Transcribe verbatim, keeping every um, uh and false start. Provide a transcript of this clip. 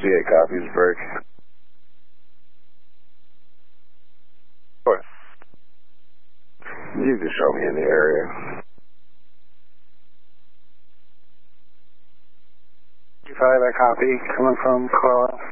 eight copies, Burke. What? You can show me in the area. five, I copy, coming from Coral.